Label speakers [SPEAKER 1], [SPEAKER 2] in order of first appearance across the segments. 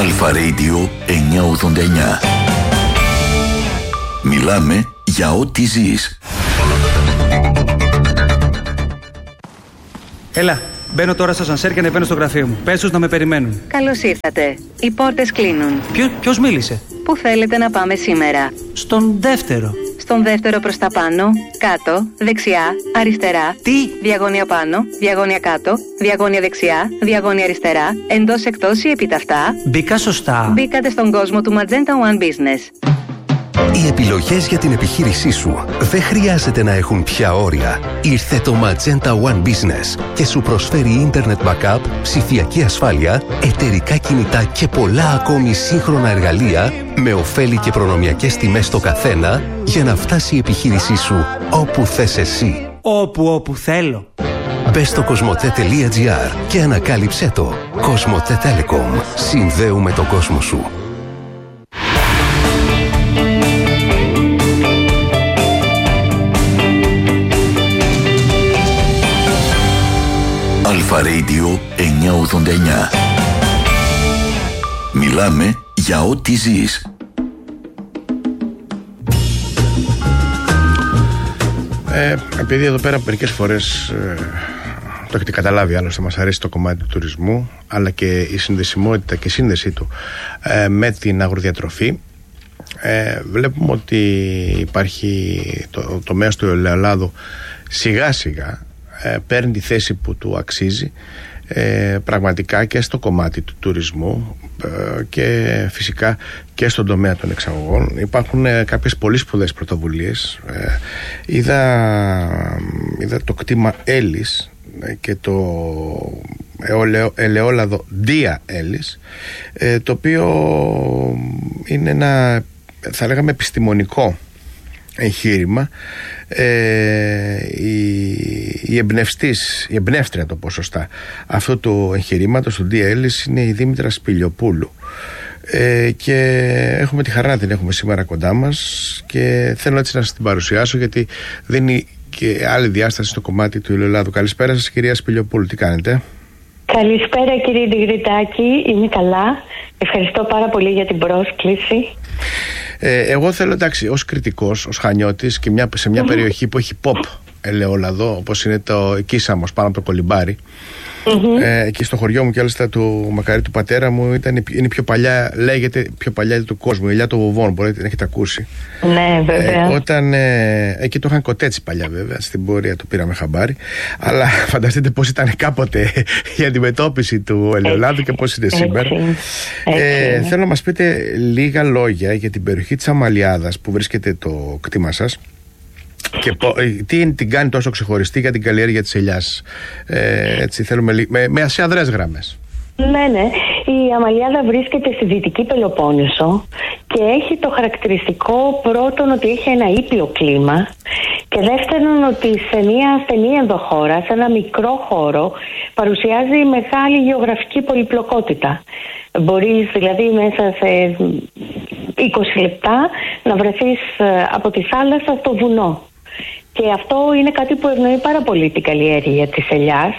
[SPEAKER 1] Αλφα Radio 989. Μιλάμε για ό,τι ζεις.
[SPEAKER 2] Έλα, μπαίνω τώρα στο ασανσέρ και ανεβαίνω στο γραφείο μου. Πες τους να με περιμένουν.
[SPEAKER 3] Καλώς ήρθατε. Οι πόρτες κλείνουν.
[SPEAKER 2] Ποιος μίλησε?
[SPEAKER 3] Πού θέλετε να πάμε σήμερα?
[SPEAKER 2] Στον δεύτερο.
[SPEAKER 3] Στον δεύτερο προς τα πάνω, κάτω, δεξιά, αριστερά.
[SPEAKER 2] Τι?
[SPEAKER 3] Διαγώνια πάνω, διαγώνια κάτω, διαγώνια δεξιά, διαγώνια αριστερά, εντός εκτός ή επιταυτά.
[SPEAKER 2] Μπήκα σωστά?
[SPEAKER 3] Μπήκατε στον κόσμο του Magenta One Business.
[SPEAKER 4] Οι επιλογές για την επιχείρησή σου δεν χρειάζεται να έχουν πια όρια. Ήρθε το Magenta One Business και σου προσφέρει ίντερνετ backup, ψηφιακή ασφάλεια, εταιρικά κινητά και πολλά ακόμη σύγχρονα εργαλεία με ωφέλη και προνομιακές τιμές στο καθένα για να φτάσει η επιχείρησή σου όπου θες εσύ.
[SPEAKER 2] Όπου θέλω.
[SPEAKER 4] Μπες στο cosmote.gr και ανακάλυψέ το. Cosmote Telecom. Συνδέουμε τον κόσμο σου.
[SPEAKER 1] Αλφα Radio 989. Μιλάμε για ό,τι ζεις.
[SPEAKER 5] Επειδή εδώ πέρα μερικές φορές το έχετε καταλάβει, άλλωστε μας αρέσει το κομμάτι του τουρισμού, αλλά και η συνδεσιμότητα και η σύνδεσή του με την αγροδιατροφή, βλέπουμε ότι υπάρχει το τομέας του ελαιολάδου σιγά σιγά παίρνει τη θέση που του αξίζει πραγματικά και στο κομμάτι του τουρισμού και φυσικά και στον τομέα των εξαγωγών. Υπάρχουν κάποιες πολύ σπουδαίες πρωτοβουλίες. Είδα το κτήμα Έλλης και το ελαιόλαδο Δία Έλλης, το οποίο είναι ένα, θα λέγαμε, επιστημονικό εγχείρημα. Η εμπνεύστρια, το πω σωστά, αυτού του εγχειρήματος του Δία Έλλης είναι η Δήμητρα Σπηλιοπούλου, και έχουμε τη χαρά να την έχουμε σήμερα κοντά μας και θέλω έτσι να σας την παρουσιάσω, γιατί δίνει και άλλη διάσταση στο κομμάτι του ελαιολάδου. Καλησπέρα σας, κυρία Σπηλιοπούλου, τι κάνετε?
[SPEAKER 6] Καλησπέρα, κύριε Ντιγριτάκη, είμαι καλά. Ευχαριστώ πάρα πολύ για την πρόσκληση.
[SPEAKER 5] Εγώ θέλω, εντάξει, ως κριτικός, ως χανιώτης και σε μια περιοχή που έχει pop ελαιόλαδο, όπως είναι το Κίσαμος πάνω από το Κολυμπάρι, και στο χωριό μου και άλλωστε του μακαρί του πατέρα μου είναι πιο παλιά, λέγεται πιο παλιά του κόσμου, η Ελιά των Βοβών, μπορείτε να έχετε ακούσει.
[SPEAKER 6] Ναι, βέβαια.
[SPEAKER 5] Όταν εκεί το είχαν κοτέτσι παλιά, βέβαια, στην πορεία το πήραμε χαμπάρι, αλλά φανταστείτε πώς ήταν κάποτε η αντιμετώπιση του ελαιολάδου και πώς είναι σήμερα. Θέλω να μας πείτε λίγα λόγια για την περιοχή της Αμαλιάδας που βρίσκεται το κτήμα σας και τι την κάνει τόσο ξεχωριστή για την καλλιέργεια της ελιάς. Έτσι θέλουμε σε αδρές γραμμές.
[SPEAKER 6] Ναι. Η Αμαλιάδα βρίσκεται στη Δυτική Πελοπόννησο και έχει το χαρακτηριστικό, πρώτον, ότι έχει ένα ήπιο κλίμα, και δεύτερον, ότι σε μια στενή ενδοχώρα, σε ένα μικρό χώρο, παρουσιάζει μεγάλη γεωγραφική πολυπλοκότητα. Μπορείς δηλαδή μέσα σε 20 λεπτά να βρεθείς από τη θάλασσα στο βουνό. Και αυτό είναι κάτι που ευνοεί πάρα πολύ την καλλιέργεια της ελιάς.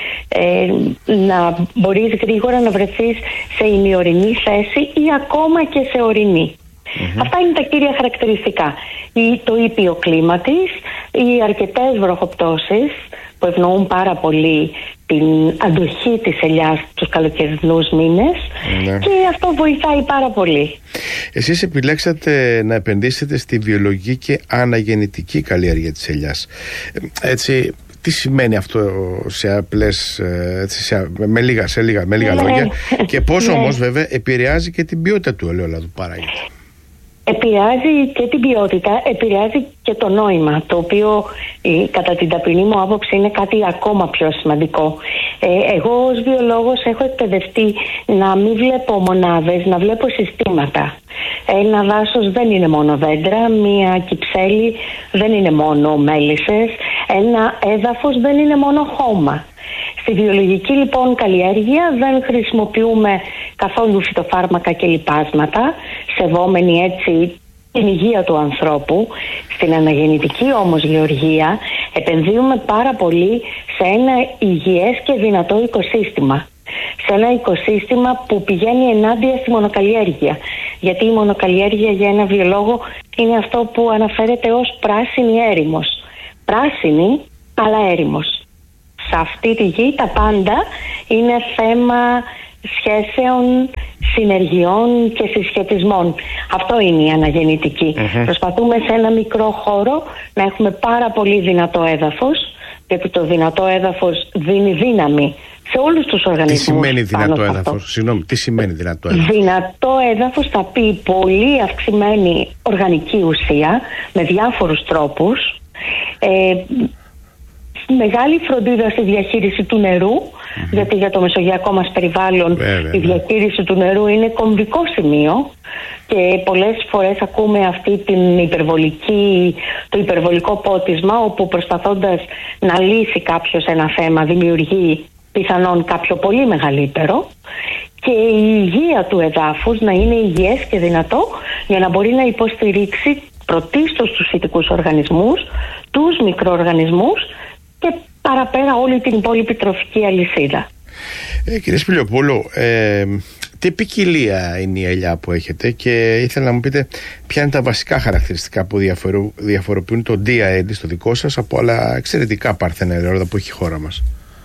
[SPEAKER 6] Να μπορείς γρήγορα να βρεθείς σε ημιορεινή θέση ή ακόμα και σε ορεινή. Αυτά είναι τα κύρια χαρακτηριστικά. Το ήπιο κλίμα της, οι αρκετές βροχοπτώσεις που ευνοούν πάρα πολύ την αντοχή της ελιάς τους καλοκαιρινούς μήνες, και αυτό βοηθάει πάρα πολύ.
[SPEAKER 5] Εσείς επιλέξατε να επενδύσετε στη βιολογική και αναγεννητική καλλιέργεια της ελιάς. Έτσι, τι σημαίνει αυτό σε απλές, με λίγα λόγια, και πώς όμως βέβαια επηρεάζει και την ποιότητα του ελαιόλαδου που παράγεται?
[SPEAKER 6] Επηρεάζει και την ποιότητα, επηρεάζει και το νόημα, το οποίο κατά την ταπεινή μου άποψη είναι κάτι ακόμα πιο σημαντικό. Εγώ ως βιολόγος έχω εκπαιδευτεί να μην βλέπω μονάδες, να βλέπω συστήματα. Ένα δάσος δεν είναι μόνο δέντρα, μία κυψέλη δεν είναι μόνο μέλισσες, ένα έδαφος δεν είναι μόνο χώμα. Στη βιολογική λοιπόν καλλιέργεια δεν χρησιμοποιούμε καθόλου φυτοφάρμακα και λιπάσματα, σεβόμενοι έτσι την υγεία του ανθρώπου. Στην αναγεννητική όμως γεωργία επενδύουμε πάρα πολύ σε ένα υγιές και δυνατό οικοσύστημα. σε ένα οικοσύστημα που πηγαίνει ενάντια στη μονοκαλλιέργεια. Γιατί η μονοκαλλιέργεια για ένα βιολόγο είναι αυτό που αναφέρεται ως πράσινη έρημος. Πράσινη, αλλά έρημος. Σε αυτή τη γη τα πάντα είναι θέμα σχέσεων, συνεργειών και συσχετισμών. Αυτό είναι η αναγεννητική. Προσπαθούμε σε ένα μικρό χώρο να έχουμε πάρα πολύ δυνατό έδαφος, γιατί το δυνατό έδαφος δίνει δύναμη σε όλους τους οργανισμούς.
[SPEAKER 5] Τι σημαίνει δυνατό έδαφος? Συγγνώμη, τι σημαίνει δυνατό έδαφος?
[SPEAKER 6] Δυνατό έδαφος θα πει πολύ αυξημένη οργανική ουσία με διάφορους τρόπους, μεγάλη φροντίδα στη διαχείριση του νερού, γιατί για το μεσογειακό μας περιβάλλον η διαχείριση του νερού είναι κομβικό σημείο και πολλές φορές ακούμε αυτή το υπερβολικό πότισμα, όπου προσπαθώντας να λύσει κάποιος ένα θέμα δημιουργεί πιθανόν κάποιο πολύ μεγαλύτερο, και η υγεία του εδάφους να είναι υγιές και δυνατό για να μπορεί να υποστηρίξει πρωτίστως τους φυτικούς οργανισμούς, τους μικροοργανισμούς και παραπέρα όλη την υπόλοιπη τροφική αλυσίδα.
[SPEAKER 5] Κύριε Σπηλιοπούλου, τι ποικιλία είναι η ελιά που έχετε, και ήθελα να μου πείτε ποια είναι τα βασικά χαρακτηριστικά που διαφοροποιούν το Dia Edis το δικό σας από άλλα εξαιρετικά πάρθενα ελαιόλαδα που έχει η χώρα μας?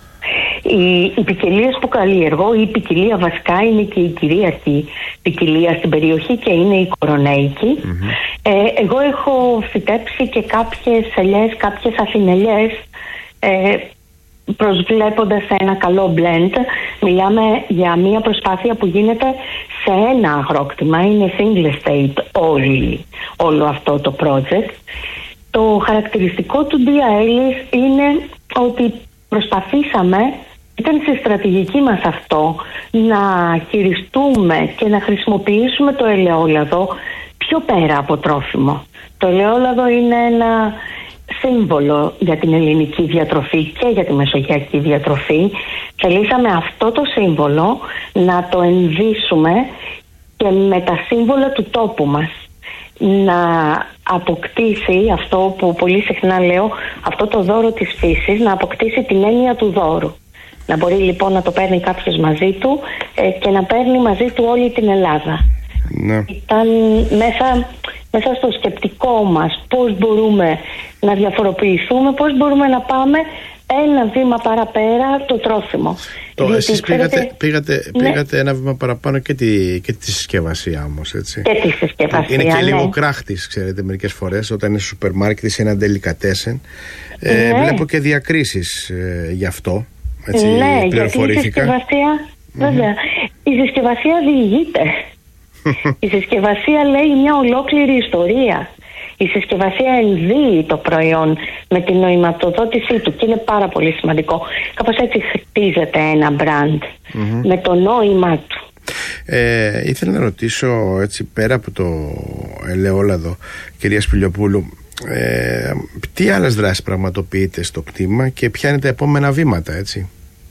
[SPEAKER 6] Οι ποικιλίες που καλλιεργώ, η ποικιλία βασικά είναι και η κυρίαρχη ποικιλία στην περιοχή και είναι η κορονέικη. Εγώ έχω φυτέψει και κάποιες ελιές, κάποιες αθηνελιές, προσβλέποντας σε ένα καλό blend. Μιλάμε για μια προσπάθεια που γίνεται σε ένα αγρόκτημα, είναι single estate όλο αυτό το project. Το χαρακτηριστικό του Dia Edis είναι ότι προσπαθήσαμε, ήταν στη στρατηγική μας αυτό, να χειριστούμε και να χρησιμοποιήσουμε το ελαιόλαδο πιο πέρα από τρόφιμο. Το ελαιόλαδο είναι ένα σύμβολο για την ελληνική διατροφή και για τη μεσογειακή διατροφή. Θελήσαμε αυτό το σύμβολο να το ενδύσουμε και με τα σύμβολα του τόπου μας, να αποκτήσει αυτό που πολύ συχνά λέω, αυτό το δώρο της φύσης, να αποκτήσει την έννοια του δώρου. Να μπορεί λοιπόν να το παίρνει κάποιος μαζί του και να παίρνει μαζί του όλη την Ελλάδα. Ναι. Ήταν μέσα στο σκεπτικό μας πώς μπορούμε να διαφοροποιηθούμε, πώς μπορούμε να πάμε ένα βήμα παραπέρα το τρόφιμο.
[SPEAKER 5] Εσείς πήγατε ένα βήμα παραπάνω και τη συσκευασία όμως, έτσι.
[SPEAKER 6] Και τη συσκευασία,
[SPEAKER 5] είναι και λίγο κράχτης, ξέρετε, μερικές φορές όταν είναι στο σούπερ μάρκετ σε ένα delicatessen. Βλέπω και διακρίσεις γι' αυτό, έτσι, πληροφορήθηκα.
[SPEAKER 6] Γιατί η συσκευασία, βέβαια, η συσκευασία διηγείται. Η συσκευασία λέει μια ολόκληρη ιστορία. Η συσκευασία ενδύει το προϊόν με την νοηματοδότησή του και είναι πάρα πολύ σημαντικό. Κάπως έτσι χτίζεται ένα μπραντ με το νόημά του.
[SPEAKER 5] Ήθελα να ρωτήσω, έτσι, πέρα από το ελαιόλαδο, κυρία Σπηλιοπούλου, τι άλλες δράσεις πραγματοποιείτε στο κτήμα και ποια είναι τα επόμενα βήματα, έτσι?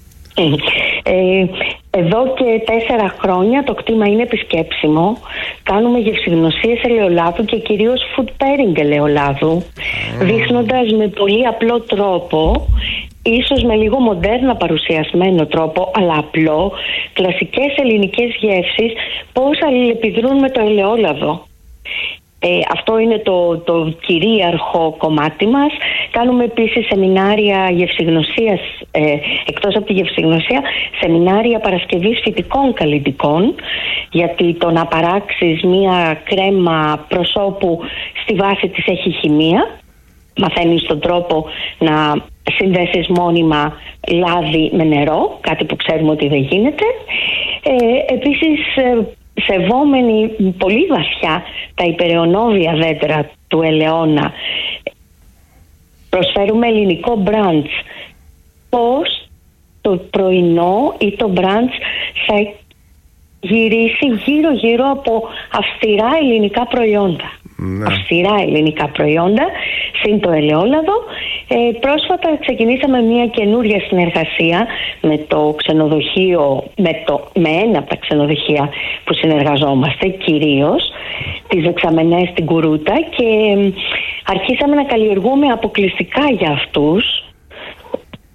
[SPEAKER 6] Εδώ και 4 χρόνια το κτήμα είναι επισκέψιμο. Κάνουμε γευσηγνωσίες ελαιολάδου και κυρίως food pairing ελαιολάδου, δείχνοντας με πολύ απλό τρόπο, ίσως με λίγο μοντέρνα παρουσιασμένο τρόπο, αλλά απλό, κλασικές ελληνικές γεύσεις, πώς αλληλεπιδρούν με το ελαιόλαδο. Αυτό είναι το κυρίαρχο κομμάτι μας. Κάνουμε επίσης σεμινάρια γευσηγνωσίας, εκτός από τη γευσηγνωσία, σεμινάρια παρασκευής φυτικών καλλιτικών, γιατί το να παράξεις μία κρέμα προσώπου στη βάση της έχει χημεία. Μαθαίνεις τον τρόπο να συνδέσεις μόνιμα λάδι με νερό, κάτι που ξέρουμε ότι δεν γίνεται. Επίσης, σεβόμενοι πολύ βαθιά τα υπεραιωνόβια δέντρα του ελαιώνα, προσφέρουμε ελληνικό μπραντς. Πώς το πρωινό ή το μπραντς θα γυρίσει γύρω από αυστηρά ελληνικά προϊόντα. Αυστηρά ελληνικά προϊόντα συν το ελαιόλαδο. Πρόσφατα ξεκινήσαμε μια καινούρια συνεργασία με το ξενοδοχείο, με ένα από τα ξενοδοχεία που συνεργαζόμαστε κυρίως, τις Δεξαμενές στην Κουρούτα, και αρχίσαμε να καλλιεργούμε αποκλειστικά για αυτούς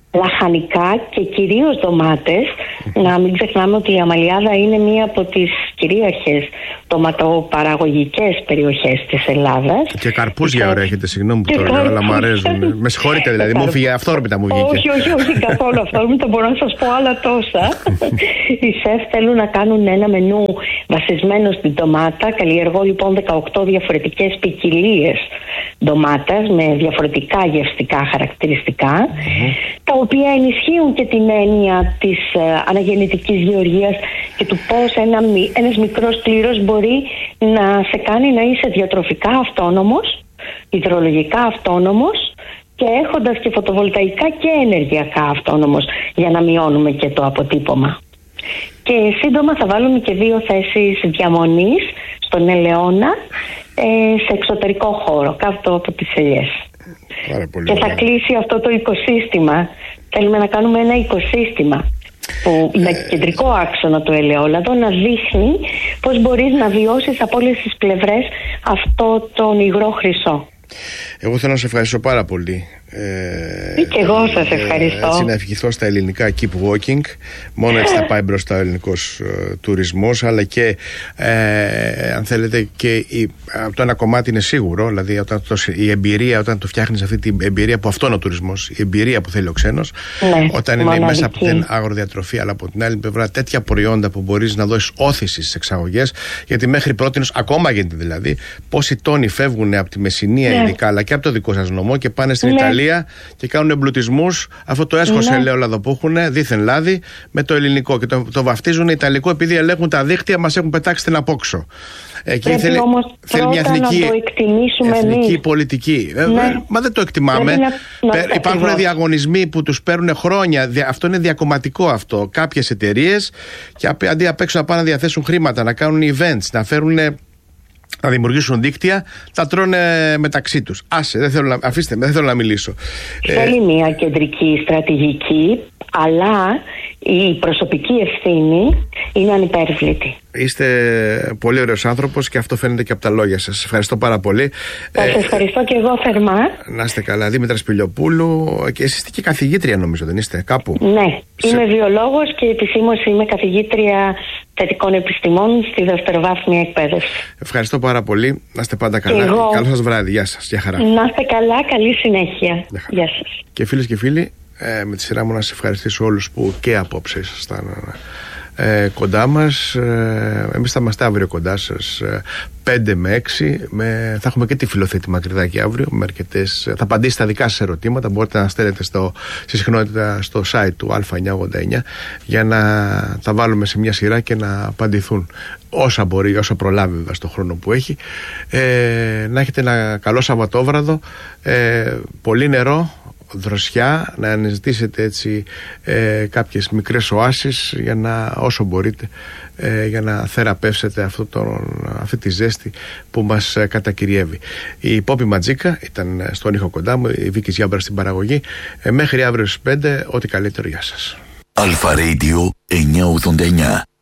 [SPEAKER 6] λαχανικά και κυρίως ντομάτες. Να μην ξεχνάμε ότι η Αμαλιάδα είναι μία από τις κυρίαρχες ντοματοπαραγωγικές περιοχές της Ελλάδας.
[SPEAKER 5] Και καρπούζια ωραία έχετε, συγγνώμη που το λέω, αλλά μου αρέσουν. Με συγχωρείτε δηλαδή, μου φύγε αυθόρμητα μου βγήκε.
[SPEAKER 6] Όχι καθόλου αυθόρμητα, μπορώ να σας πω άλλα τόσα. Οι σεφ θέλουν να κάνουν ένα μενού βασισμένο στην ντομάτα. Καλλιεργώ λοιπόν 18 διαφορετικές ποικιλίες ντομάτας με διαφορετικά γευστικά χαρακτηριστικά, τα οποία ενισχύουν και την έννοια της αναγεννητικής γεωργίας και του πώς ένας μικρός κλήρος μπορεί να σε κάνει να είσαι διατροφικά αυτόνομος, υδρολογικά αυτόνομος και έχοντας και φωτοβολταϊκά και ενεργειακά αυτόνομος, για να μειώνουμε και το αποτύπωμα. Και σύντομα θα βάλουμε και 2 θέσεις διαμονής στον Ελαιώνα, σε εξωτερικό χώρο, κάτω από τις ελιές. Και θα κλείσει αυτό το οικοσύστημα. Θέλουμε να κάνουμε ένα οικοσύστημα που με κεντρικό άξονα το ελαιόλαδο να δείχνει πώς μπορείς να βιώσεις από όλες τις πλευρές αυτό τον υγρό χρυσό.
[SPEAKER 5] Εγώ θέλω να σε ευχαριστήσω πάρα πολύ.
[SPEAKER 6] Και εγώ σας ευχαριστώ.
[SPEAKER 5] Έτσι να ευχηθώ στα ελληνικά keep walking. Μόνο έτσι θα πάει μπροστά ο ελληνικός τουρισμός, αλλά και αν θέλετε και το ένα κομμάτι είναι σίγουρο, δηλαδή η εμπειρία, όταν το φτιάχνεις αυτή την εμπειρία που αυτό είναι ο τουρισμός, η εμπειρία που θέλει ο ξένος, όταν είναι μέσα από την αγροδιατροφή, αλλά από την άλλη πλευρά τέτοια προϊόντα που μπορείς να δώσεις όθηση στις εξαγωγές, γιατί μέχρι πρότινος, ακόμα γίνεται δηλαδή, πόσοι τόνοι φεύγουν από τη Μεσσηνία ειδικά, αλλά και από το δικό σας νομό και πάνε στην Ιταλία και κάνουν εμπλουτισμούς, αυτό το έσχος ελαιόλαδο που έχουν, δίθεν λάδι, με το ελληνικό και το βαφτίζουν ιταλικό, επειδή ελέγχουν τα δίχτυα, μας έχουν πετάξει την απόξω. Εκεί θέλει μια εθνική πολιτική. Μα δεν το εκτιμάμε. Υπάρχουν διαγωνισμοί που τους παίρνουν χρόνια. Αυτό είναι διακομματικό αυτό. Κάποιες εταιρείες, και αντί απ' έξω να πάνε να διαθέσουν χρήματα, να κάνουν events, να φέρουν, να δημιουργήσουν δίκτυα, τα τρώνε μεταξύ τους. Άσε, δεν θέλω να μιλήσω.
[SPEAKER 6] Θέλει μια κεντρική στρατηγική, αλλά η προσωπική ευθύνη είναι ανυπέρβλητη.
[SPEAKER 5] Είστε πολύ ωραίος άνθρωπος και αυτό φαίνεται και από τα λόγια σας. Ευχαριστώ πάρα πολύ.
[SPEAKER 6] Σας ευχαριστώ και εγώ θερμά.
[SPEAKER 5] Να είστε καλά. Δήμητρα Σπηλιοπούλου, και εσείς είστε και καθηγήτρια, νομίζω, δεν είστε κάπου?
[SPEAKER 6] Ναι, είμαι βιολόγος και επισήμως είμαι καθηγήτρια θετικών επιστημών στη δευτεροβάθμια εκπαίδευση.
[SPEAKER 5] Ευχαριστώ πάρα πολύ. Να είστε πάντα καλά. Καλό σας βράδυ. Γεια σας. Γεια χαρά.
[SPEAKER 6] Να είστε καλά. Καλή συνέχεια. Γεια σας.
[SPEAKER 5] Και φίλες και φίλοι, με τη σειρά μου να σας ευχαριστήσω όλους που και απόψε ήσασταν κοντά μας. Εμείς θα είμαστε αύριο κοντά σας 5 με 6 θα έχουμε και τη Φιλοθέτη Μακρυδάκη αύριο με αρκετές, θα απαντήσει τα δικά σας ερωτήματα. Μπορείτε να στέλνετε στη συχνότητα στο site του Α989 για να τα βάλουμε σε μια σειρά και να απαντηθούν όσα μπορεί, όσα προλάβει βέβαια στον χρόνο που έχει. Να έχετε ένα καλό Σαββατόβραδο, πολύ νερό, δροσιά, να αναζητήσετε έτσι κάποιες μικρές οάσεις για να, όσο μπορείτε, για να θεραπεύσετε αυτή τη ζέστη που μας κατακυριεύει. Η Πόπη Ματζίκα ήταν στον ήχο κοντά μου, η Βίκης Γιάμπρα στην παραγωγή. Μέχρι αύριο στις 5, ό,τι καλύτερο για σας.
[SPEAKER 1] Αλφα Radio 989.